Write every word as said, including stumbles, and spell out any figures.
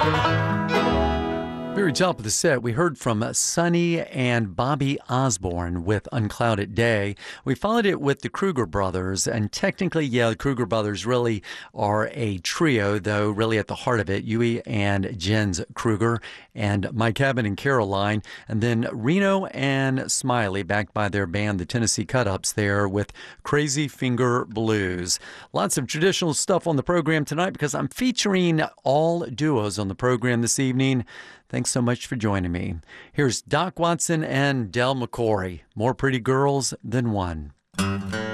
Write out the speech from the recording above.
Very top of the set, we heard from Sonny and Bobby Osborne with Unclouded Day. We followed it with the Kruger Brothers, and technically, yeah, the Kruger Brothers really are a trio, though really at the heart of it, Huey and Jens Kruger and Mike Cabin and Caroline, and then Reno and Smiley, backed by their band, the Tennessee Cut-Ups, there with Crazy Finger Blues. Lots of traditional stuff on the program tonight because I'm featuring all duos on the program this evening. Thanks so much for joining me. Here's Doc Watson and Del McCoury. More pretty girls than one.